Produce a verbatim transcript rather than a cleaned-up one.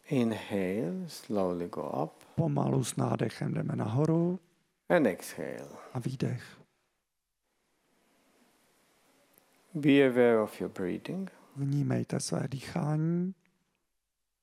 Inhale, slowly go up. Pomalu s nádechem jdeme nahoru. And exhale. A výdech. Be aware of your breathing. Vnímejte své dýchání.